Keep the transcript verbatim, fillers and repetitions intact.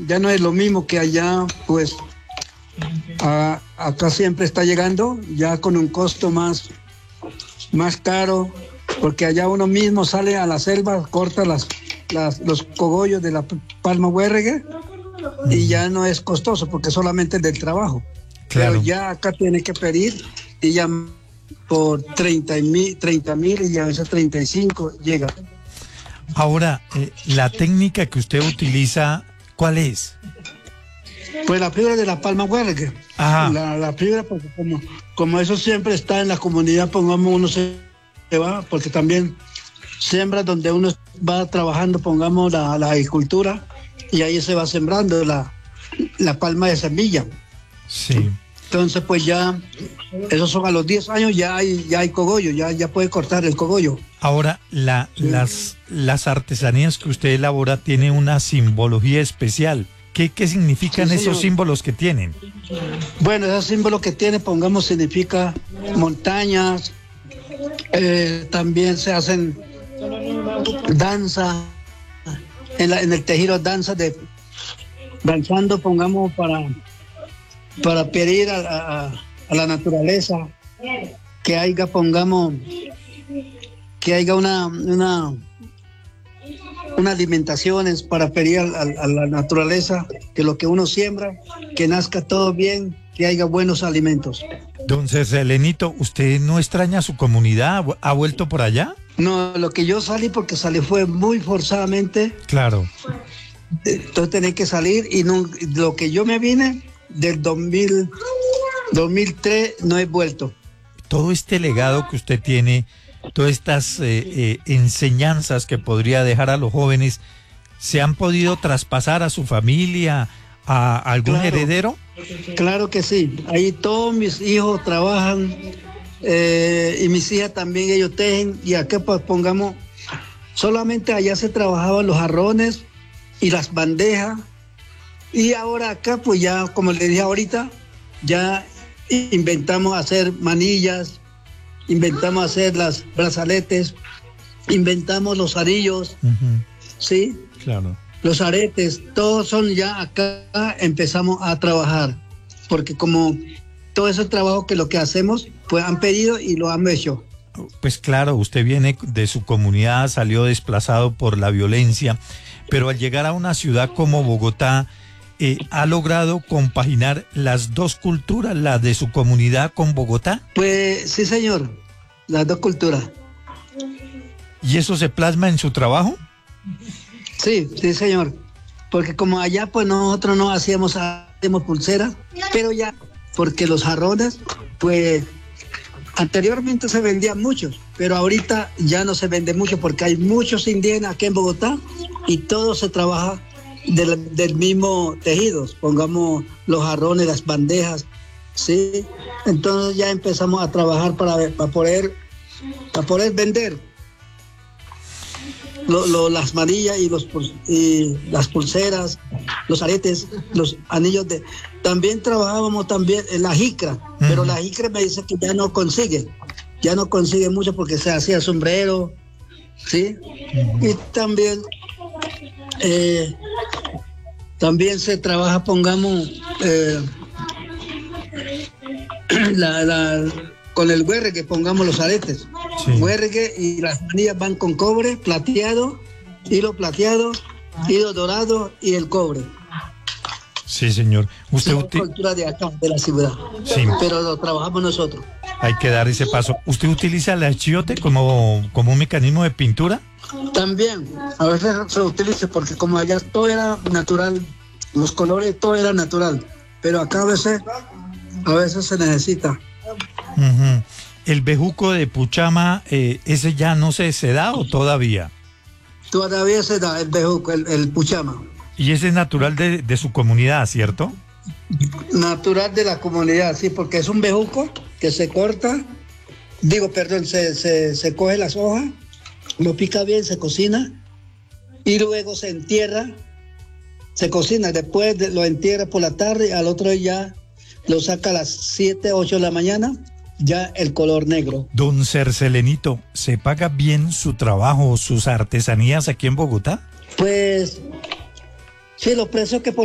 ya no es lo mismo que allá, pues a, acá siempre está llegando ya con un costo más, más caro, porque allá uno mismo sale a la selva, corta las, las, los cogollos de la palma huérregue y ya no es costoso porque solamente es del trabajo. Claro. Pero ya acá tiene que pedir y ya por treinta mil, treinta mil y a veces treinta y cinco llega. Ahora, eh, la técnica que usted utiliza, ¿cuál es? Pues la fibra de la palma huérregue. La, la fibra, porque como, como eso siempre está en la comunidad, pongamos uno se va, porque también siembra donde uno va trabajando, pongamos la, la agricultura, y ahí se va sembrando la, la palma de semilla. Sí. Entonces, pues ya, esos son a los diez años, ya hay, ya hay cogollo, ya, ya puede cortar el cogollo. Ahora, la, sí. las, las artesanías que usted elabora tienen una simbología especial. ¿Qué, qué significan sí, esos símbolos que tienen? Bueno, esos símbolos que tiene, pongamos, significa montañas, eh, también se hacen danza, en, la, en el tejido danza de danzando, pongamos, para, para pedir a, a, a la naturaleza que haya, pongamos, que haya una, una unas alimentaciones para pedir a, a, a la naturaleza que lo que uno siembra, que nazca todo bien, que haya buenos alimentos. Don Cercelenito, ¿usted no extraña a su comunidad? ¿Ha vuelto por allá? No, lo que yo salí porque salí fue muy forzadamente. Claro. Entonces tenía que salir y no, lo que yo me vine del dos mil, dos mil tres no he vuelto. Todo este legado que usted tiene, todas estas eh, eh, enseñanzas que podría dejar a los jóvenes, ¿se han podido traspasar a su familia, a algún claro, heredero? Claro que sí. Ahí todos mis hijos trabajan eh, y mis hijas también, ellos tejen, y acá pues pongamos, solamente allá se trabajaban los jarrones y las bandejas, y ahora acá pues ya, como le dije ahorita, ya inventamos hacer manillas, inventamos hacer las brazaletes, inventamos los arillos, uh-huh. ¿Sí? Claro. Los aretes, todos son ya acá, empezamos a trabajar, porque como todo ese trabajo que lo que hacemos, pues han pedido y lo han hecho. Pues claro, usted viene de su comunidad, salió desplazado por la violencia, pero al llegar a una ciudad como Bogotá, eh, ¿ha logrado compaginar las dos culturas, la de su comunidad con Bogotá? Pues sí, señor, las dos culturas. ¿Y eso se plasma en su trabajo? Sí, sí, señor, porque como allá pues nosotros no hacíamos, hacíamos pulseras, pero ya, porque los jarrones, pues anteriormente se vendían muchos, pero ahorita ya no se vende mucho porque hay muchos indígenas aquí en Bogotá y todo se trabaja del, del mismo tejido, pongamos los jarrones, las bandejas, ¿sí? Entonces ya empezamos a trabajar para, para, poder, para poder vender lo, lo, las manillas y, los, y las pulseras, los aretes, los anillos de... También trabajábamos también en la jicra, uh-huh. Pero la jicra me dice que ya no consigue, ya no consigue mucho porque se hacía sombrero, ¿sí? Uh-huh. Y también, eh, también se trabaja, pongamos, eh, la, la, con el huérregue, pongamos los aretes, sí. Huérregue y las manillas van con cobre, plateado, hilo plateado, hilo dorado y el cobre. Sí, señor. Usted es uti- cultura de acá, de la ciudad. Sí. Pero lo trabajamos nosotros. Hay que dar ese paso. ¿Usted utiliza el achiote como, como un mecanismo de pintura? También. A veces se utiliza porque como allá todo era natural, los colores todo era natural. Pero acá a veces, a veces se necesita. Uh-huh. ¿El bejuco de Puchama, eh, ese ya no se, se da o todavía? Todavía se da el bejuco, el, el Puchama. Y ese es natural de, de su comunidad, ¿cierto? Natural de la comunidad, sí, porque es un bejuco que se corta, digo, perdón, se, se, se coge las hojas, lo pica bien, se cocina y luego se entierra, se cocina, después de, lo entierra por la tarde, al otro día lo saca a las siete, ocho de la mañana, ya el color negro. Don Cercelenito, ¿se paga bien su trabajo, sus artesanías aquí en Bogotá? Pues sí, los precios que